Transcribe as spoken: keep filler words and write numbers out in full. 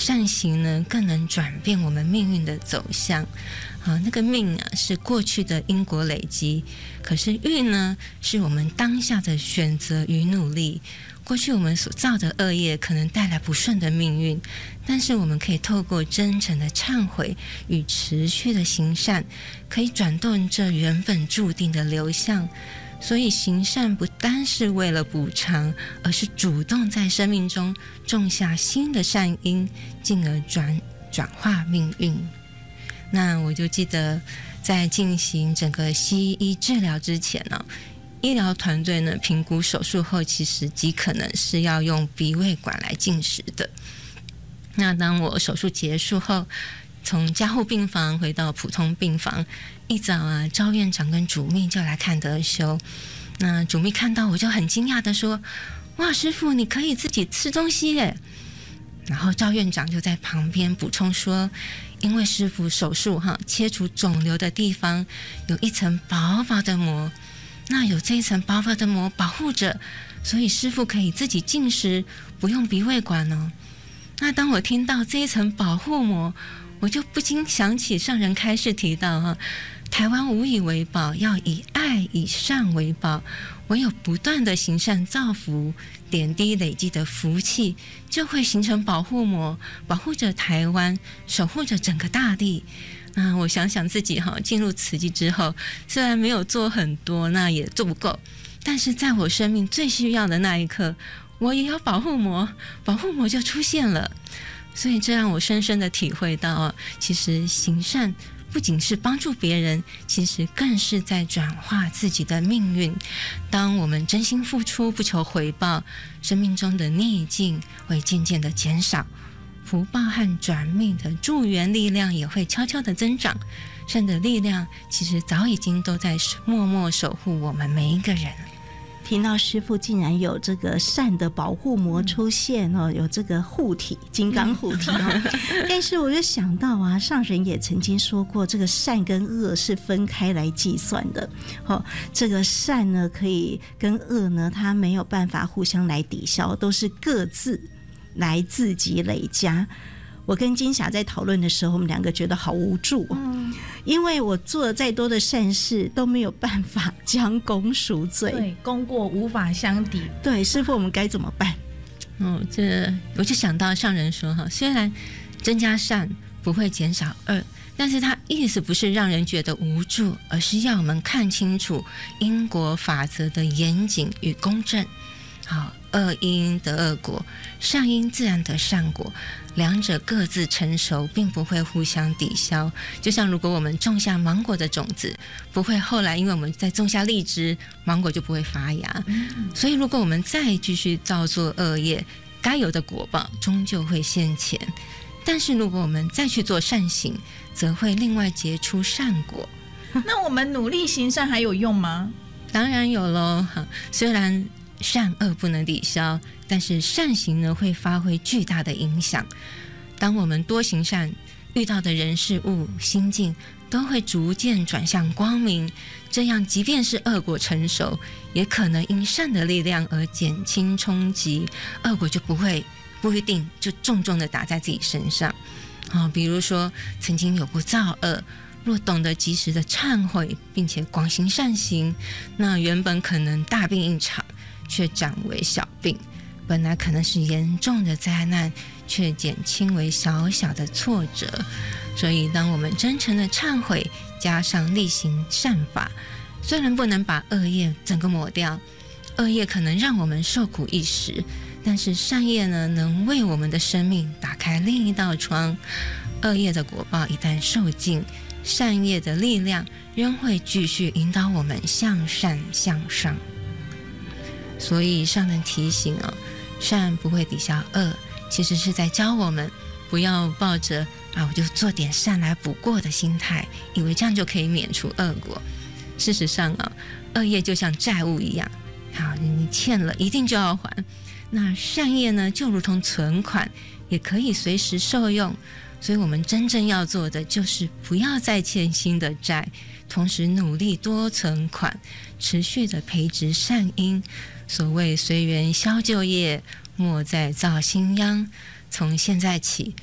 善行呢更能转变我们命运的走向。啊，那个命啊是过去的因果累积，可是运呢是我们当下的选择与努力。过去我们所造的恶业可能带来不顺的命运，但是我们可以透过真诚的忏悔与持续的行善，可以转动这原本注定的流向。所以行善不单是为了补偿，而是主动在生命中种下新的善因，进而转转化命运。那我就记得在进行整个西医治疗之前呢、哦，医疗团队呢评估手术后其实极可能是要用鼻胃管来进食的。那当我手术结束后，从加护病房回到普通病房，一早啊，赵院长跟主秘就来看德修。那主秘看到我就很惊讶的说：“哇，师父，你可以自己吃东西耶！”然后赵院长就在旁边补充说：“因为师父手术哈切除肿瘤的地方有一层薄薄的膜，那有这一层薄薄的膜保护着，所以师父可以自己进食，不用鼻胃管哦。”那当我听到这一层保护膜，我就不禁想起上人开示提到哈，台湾无以为宝，要以爱以善为宝。唯有不断的行善造福，点滴累积的福气，就会形成保护膜，保护着台湾，守护着整个大地。那我想想自己哈，进入慈济之后，虽然没有做很多，那也做不够，但是在我生命最需要的那一刻，我也有保护膜，保护膜就出现了。所以这让我深深的体会到，其实行善不仅是帮助别人，其实更是在转化自己的命运。当我们真心付出，不求回报，生命中的逆境会渐渐的减少，福报和转命的助缘力量也会悄悄的增长。善的力量其实早已经都在默默守护我们每一个人。 听到师父竟然有这个善的保护膜出现哦，有这个护体金刚护体哦，但是我就想到啊，上人也曾经说过，这个善跟恶是分开来计算的哦。这个善呢，可以跟恶呢，它没有办法互相来抵消，都是各自来自己累加。我跟金霞在讨论的时候，我们两个觉得好无助、哦嗯、因为我做了再多的善事都没有办法将功赎罪， 对，功过无法相抵。 对，师父，我们该怎么办？ 哦，这我就想到上人说哈，虽然增加善不会减少恶，但是他意思不是让人觉得无助，而是要我们看清楚因果法则的严谨与公正。好，恶因得恶果，善因自然得善果，两者各自成熟，并不会互相抵消。就像如果我们种下芒果的种子，不会后来因为我们再种下荔枝，芒果就不会发芽。嗯、所以如果我们再继续造作恶业，该有的果报终究会现前。但是如果我们再去做善行，则会另外结出善果。 那我们努力行善还有用吗？ 当然有咯，虽然善恶不能抵消，但是善行呢会发挥巨大的影响。当我们多行善，遇到的人事物心境都会逐渐转向光明，这样即便是恶果成熟，也可能因善的力量而减轻冲击，恶果就不会不一定就重重的打在自己身上、哦、比如说曾经有过造恶，若懂得及时的忏悔，并且广行善行，那原本可能大病一场却转为小病，本来可能是严重的灾难，却减轻为小小的挫折。所以当我们真诚的忏悔，加上力行善法，虽然不能把恶业整个抹掉，恶业可能让我们受苦一时，但是善业呢，能为我们的生命打开另一道窗。恶业的果报一旦受尽，善业的力量仍会继续引导我们向善向上。所以上人提醒哦，善不会抵消恶，其实是在教我们不要抱着啊我就做点善来补过的心态，以为这样就可以免除恶果。事实上啊，恶业就像债务一样，好，你欠了一定就要还。那善业呢，就如同存款，也可以随时受用。所以我们真正要做的就是不要再欠新的债，同时努力多存款，持续的培植善因。所谓随缘消旧业，莫再造新殃。从现在起